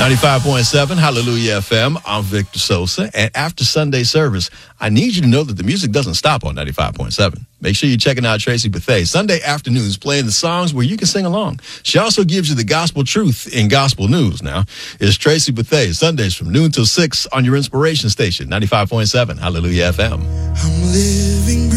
95.7 Hallelujah FM. I'm Victor Sosa. And after Sunday service, I need you to know that the music doesn't stop on 95.7. Make sure you're checking out Tracy Bethea. Sunday afternoons playing the songs where you can sing along. She also gives you the gospel truth in gospel news. Now, it's Tracy Bethea. Sundays from noon till 6 on your inspiration station, 95.7 Hallelujah FM. I'm living